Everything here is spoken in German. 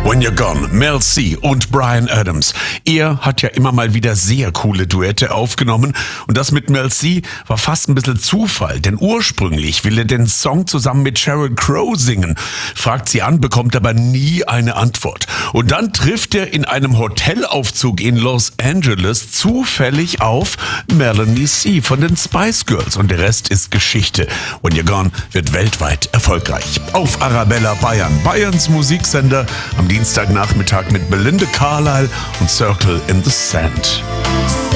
When You're Gone, Mel C und Bryan Adams. Er hat ja immer mal wieder sehr coole Duette aufgenommen und das mit Mel C war fast ein bisschen Zufall, denn ursprünglich will er den Song zusammen mit Sheryl Crow singen, fragt sie an, bekommt aber nie eine Antwort. Und dann trifft er in einem Hotelaufzug in Los Angeles zufällig auf Melanie C von den Spice Girls und der Rest ist Geschichte. When You're Gone wird weltweit erfolgreich. Auf Arabella Bayern, Bayerns Musiksender, am Dienstagnachmittag mit Belinda Carlisle und Circle in the Sand.